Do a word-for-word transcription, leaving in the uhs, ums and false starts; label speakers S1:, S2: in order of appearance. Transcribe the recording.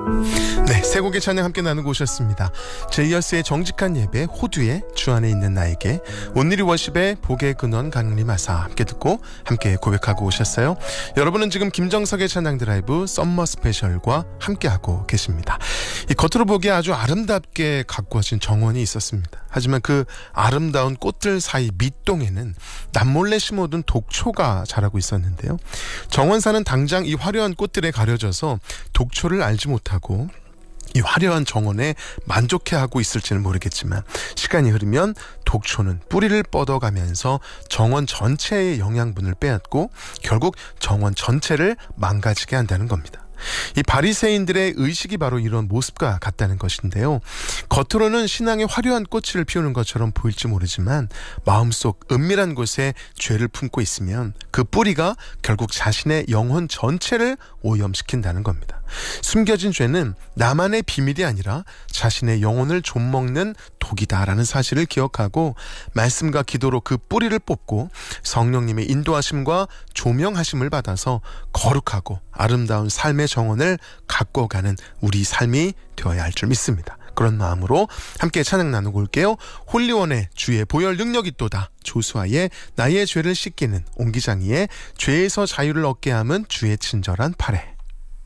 S1: 네, 세 곡의 찬양 함께 나누고 오셨습니다. 제이어스의 정직한 예배, 호두의 주 안에 있는 나에게, 온누리 워십의 복의 근원 강림 하사 함께 듣고 함께 고백하고 오셨어요. 여러분은 지금 김정석의 찬양 드라이브 썸머 스페셜과 함께하고 계십니다. 이 겉으로 보기에 아주 아름답게 가꾸어진 정원이 있었습니다. 하지만 그 아름다운 꽃들 사이 밑동에는 남몰래 심어둔 독초가 자라고 있었는데요. 정원사는 당장 이 화려한 꽃들에 가려져서 독초를 알지 못하고 이 화려한 정원에 만족해하고 있을지는 모르겠지만, 시간이 흐르면 독초는 뿌리를 뻗어가면서 정원 전체의 영양분을 빼앗고 결국 정원 전체를 망가지게 한다는 겁니다. 이 바리새인들의 의식이 바로 이런 모습과 같다는 것인데요. 겉으로는 신앙의 화려한 꽃을 피우는 것처럼 보일지 모르지만 마음속 은밀한 곳에 죄를 품고 있으면 그 뿌리가 결국 자신의 영혼 전체를 오염시킨다는 겁니다. 숨겨진 죄는 나만의 비밀이 아니라 자신의 영혼을 좀먹는 독이다라는 사실을 기억하고 말씀과 기도로 그 뿌리를 뽑고 성령님의 인도하심과 조명하심을 받아서 거룩하고 아름다운 삶의 정원을 가꿔가는 우리 삶이 되어야 할 줄 믿습니다. 그런 마음으로 함께 찬양 나누고 올게요. 홀리원의 주의 보혈 능력이 있도다, 조수아의 나의 죄를 씻기는, 옹기장이의 죄에서 자유를 얻게 함은 주의 친절한 팔에.